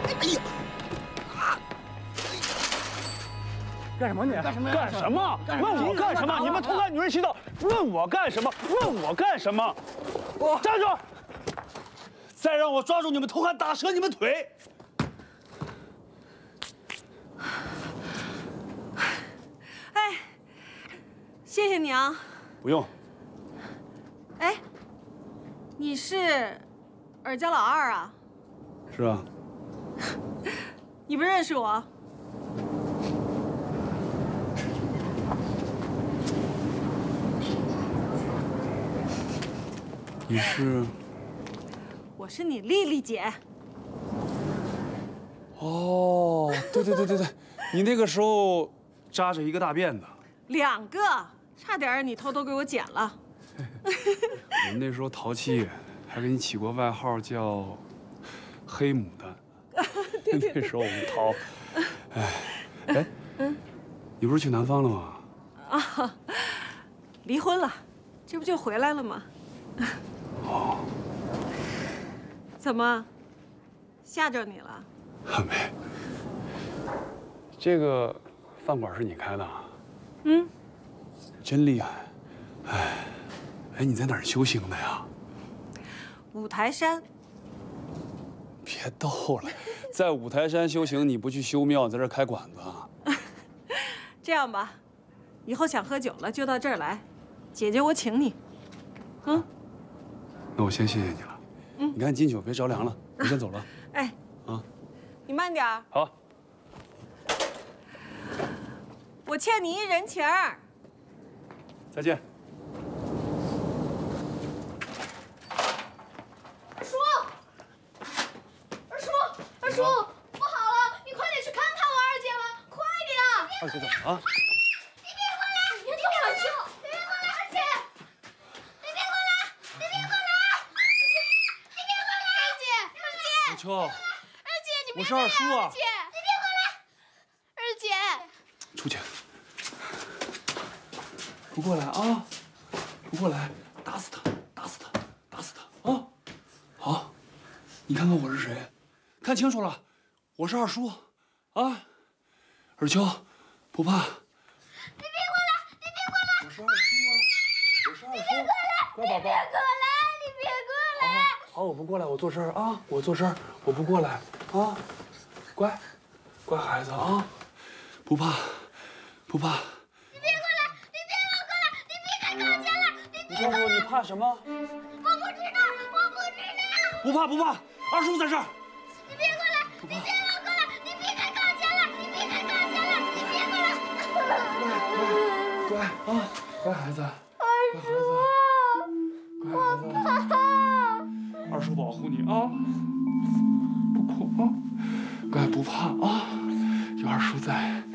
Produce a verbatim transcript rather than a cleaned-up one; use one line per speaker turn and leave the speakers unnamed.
哎呀！啊！
干什么你？
干什么？
干什么？问我干什么？你们偷看女人洗澡，问我干什么？问我干什么？我站住！再让我抓住你们偷看，打折你们腿！
哎，谢谢你啊。
不用。
哎，你是尔家老二啊？
是啊。
你不认识我？
你是？
我是你丽丽姐。
哦，对对对对对，你那个时候扎着一个大辫子。
两个，差点你偷偷给我剪了。
我们那时候淘气，还给你起过外号叫“黑牡丹”。对对，那时候我们淘。哎，哎，嗯，你不是去南方了吗？
啊，离婚了，这不就回来了吗？
哦。
怎么，吓着你了？
没。这个饭馆是你开的啊？
嗯。
真厉害。哎，哎，你在哪儿修行的呀？
五台山。
别逗了，在五台山修行，你不去修庙，在这儿开馆子啊？
这样吧，以后想喝酒了就到这儿来，姐姐我请你。嗯。
那我先谢谢你了。嗯。你赶紧进去，别着凉了。我先走了。
哎。
啊。
你慢点儿。
好。
我欠你一人情儿。
再见。
二叔，二叔，二叔，不好了，你快点去看看我二姐吧，快点！
二姐怎么了？
你别过来！你别过来！你别过来，二姐！你别过来！你别过来！你别过来，二姐！二姐！
小秋，
二姐，你别
我是二叔啊！
二姐，你别过来！二姐，
出去！不过来啊！不过来，打死他！打死他！打死他！啊！好，你看看我是谁？看清楚了，我是二叔，啊！尔秋，不怕。
你别过来！你别过来！
我是二叔啊！我是二叔。
你别过来！
乖宝宝。
你别过来！你别过来！
好，好，我不过来，我做事儿啊！我做事儿，我不过来啊！乖，乖孩子啊！不怕，不怕。
你别过来！你别过来！你别敢搞钱了！你
你告诉我，你怕什么？
我不知道，我不知道。
不怕不怕，二叔在这儿。
你别过来！你别往过来！你别敢搞钱了！你别敢搞钱了！你别过来！
乖乖啊，乖孩子，乖孩子，乖孩子，二叔保护你啊，不哭啊，乖不怕啊，有二叔在。